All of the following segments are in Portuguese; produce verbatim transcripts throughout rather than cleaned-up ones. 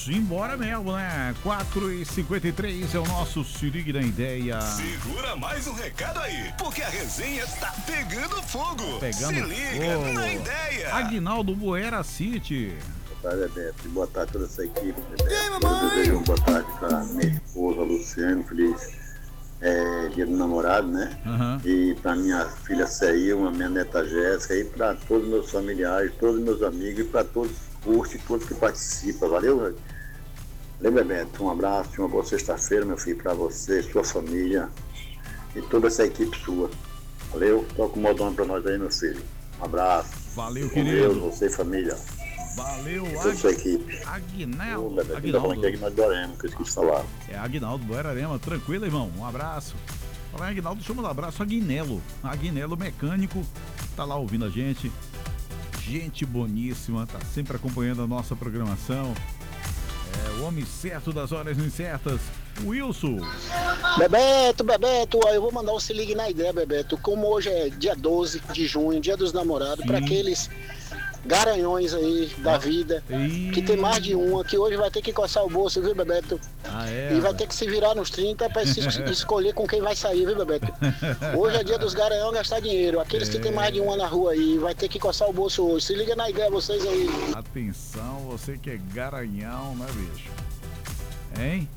vamos embora mesmo, né? quatro e cinquenta e três é o nosso Se Ligue na Ideia. Segura mais um recado aí, porque a resenha tá pegando fogo. Pegando Se liga fogo. na Ideia. Aguinaldo Buera City. Boa tarde, Bebeto. Boa tarde a toda essa equipe. Bebeto. Eu desejo uma boa tarde para minha esposa, Luciane. Feliz é, dia do namorado, né? Uhum. E para minha filha Ceilma, minha neta Jéssica, e para todos os meus familiares, todos os meus amigos, e para todos que curtem, todos que participam. Valeu, velho? Valeu, Bebeto. Um abraço, uma boa sexta-feira, meu filho, para você, sua família e toda essa equipe sua. Valeu? Toca o modão para nós aí, meu filho. Um abraço. Valeu, Com querido. Deus, você e família. Valeu, Toda essa equipe. Aguinaldo. Ô, Bebeto, ainda falando que é Aguinaldo Dorema, que eu esqueci de falar. É Aguinaldo Buerarema, tranquilo, irmão. Um abraço. Falar em Aguinaldo, chama um abraço Aguinelo. Aguinelo mecânico, tá lá ouvindo a gente. Gente boníssima, tá sempre acompanhando a nossa programação. É o homem certo das horas incertas, Wilson. Bebeto, Bebeto, ó, eu vou mandar um Se Ligue na Ideia, Bebeto. Como hoje é dia doze de junho, dia dos namorados, para aqueles garanhões aí da vida, Ih. que tem mais de uma, que hoje vai ter que coçar o bolso, viu, Bebeto? Ah, é? E vai ter que se virar nos trinta para se escolher com quem vai sair, viu, Bebeto? Hoje é dia dos garanhões gastar dinheiro. Aqueles que tem mais de uma na rua aí, vai ter que coçar o bolso hoje. Se liga na ideia, vocês aí. Atenção, você que é garanhão, né, bicho? Hein?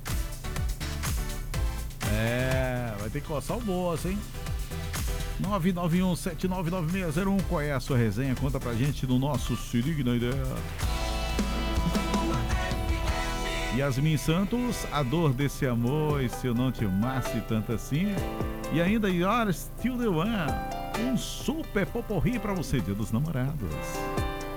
É, vai ter que coçar o bolso, hein? nove nove um sete nove nove seis zero um, qual é a sua resenha? Conta pra gente no nosso Se Ligue na Ideia. Yasmin Santos, a dor desse amor, e se eu não te amasse tanto assim. E ainda You're Still the One, um super poporri pra você, dia dos namorados.